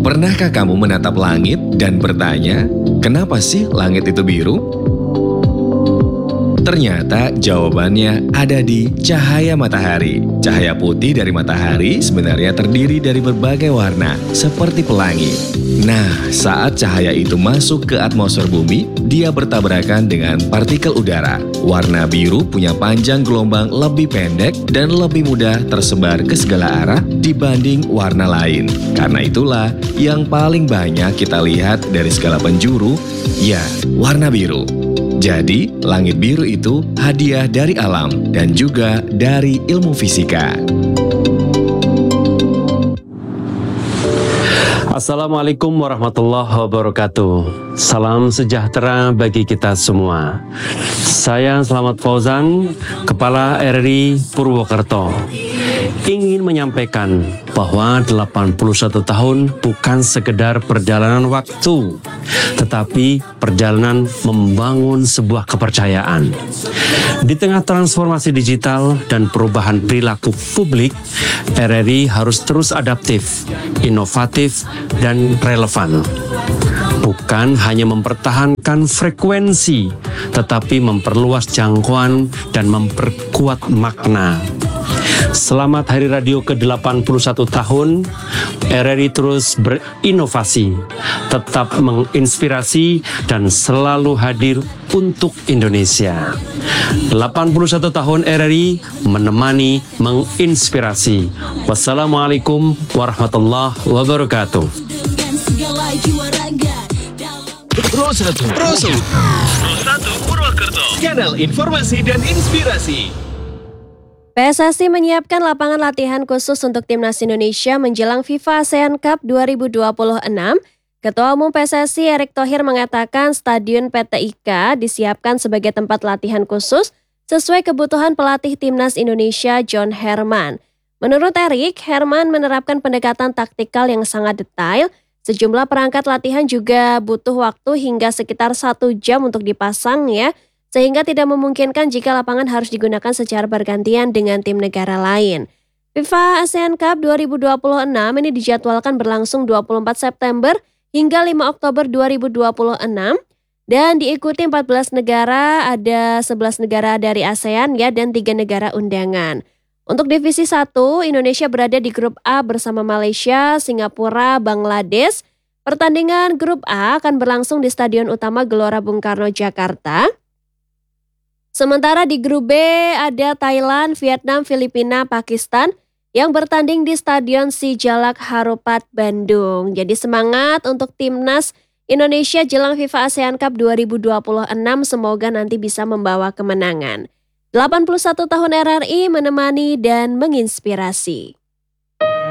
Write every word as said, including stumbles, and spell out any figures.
Pernahkah kamu menatap langit dan bertanya, kenapa sih langit itu biru? Ternyata jawabannya ada di cahaya matahari. Cahaya putih dari matahari sebenarnya terdiri dari berbagai warna, seperti pelangi. Nah, saat cahaya itu masuk ke atmosfer bumi, dia bertabrakan dengan partikel udara. Warna biru punya panjang gelombang lebih pendek dan lebih mudah tersebar ke segala arah dibanding warna lain. Karena itulah yang paling banyak kita lihat dari segala penjuru, ya, warna biru. Jadi, langit biru itu hadiah dari alam dan juga dari ilmu fisika. Assalamualaikum warahmatullahi wabarakatuh. Salam sejahtera bagi kita semua. Saya Selamat Fauzan, Kepala R R I Purwokerto, ingin menyampaikan bahwa delapan puluh satu tahun bukan sekedar perjalanan waktu, tetapi perjalanan membangun sebuah kepercayaan. Di tengah transformasi digital dan perubahan perilaku publik, R R I harus terus adaptif, inovatif, dan relevan. Bukan hanya mempertahankan frekuensi, tetapi memperluas jangkauan dan memperkuat makna. Selamat Hari Radio ke delapan puluh satu tahun, R R I terus berinovasi, tetap menginspirasi dan selalu hadir untuk Indonesia. delapan puluh satu tahun R R I menemani, menginspirasi. Wassalamualaikum warahmatullahi wabarakatuh. Pro satu Pro satu Purwokerto, channel informasi dan inspirasi. P S S I menyiapkan lapangan latihan khusus untuk Timnas Indonesia menjelang FIFA ASEAN Cup dua ribu dua puluh enam. Ketua Umum P S S I Erick Thohir mengatakan Stadion P T I K disiapkan sebagai tempat latihan khusus sesuai kebutuhan pelatih Timnas Indonesia John Herman. Menurut Erick, Herman menerapkan pendekatan taktikal yang sangat detail. Sejumlah perangkat latihan juga butuh waktu hingga sekitar satu jam untuk dipasang ya, sehingga tidak memungkinkan jika lapangan harus digunakan secara bergantian dengan tim negara lain. FIFA ASEAN Cup dua ribu dua puluh enam ini dijadwalkan berlangsung dua puluh empat September hingga lima Oktober dua ribu dua puluh enam dan diikuti empat belas negara, ada sebelas negara dari ASEAN ya dan tiga negara undangan. Untuk divisi satu, Indonesia berada di grup A bersama Malaysia, Singapura, Bangladesh. Pertandingan grup A akan berlangsung di Stadion Utama Gelora Bung Karno, Jakarta. Sementara di grup B ada Thailand, Vietnam, Filipina, Pakistan yang bertanding di Stadion Sijalak Harupat, Bandung. Jadi semangat untuk Timnas Indonesia jelang FIFA ASEAN Cup dua ribu dua puluh enam, semoga nanti bisa membawa kemenangan. delapan puluh satu tahun R R I menemani dan menginspirasi.